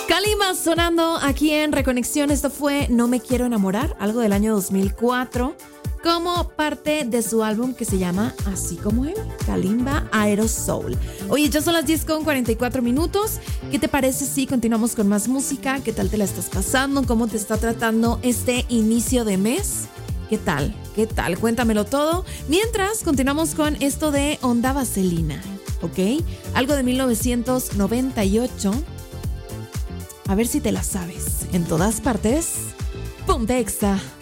Kalimba sonando aquí en Reconexión. Esto fue No Me Quiero Enamorar, algo del año 2004, como parte de su álbum que se llama Así Como Él, Kalimba Aerosoul. Oye, ya son las 10:44. ¿Qué te parece si continuamos con más música? ¿Qué tal te la estás pasando? ¿Cómo te está tratando este inicio de mes? ¿Qué tal? ¿Qué tal? Cuéntamelo todo. Mientras, continuamos con esto de Onda Vaselina, ¿ok? Algo de 1998. A ver si te la sabes. En todas partes, ponte Exa.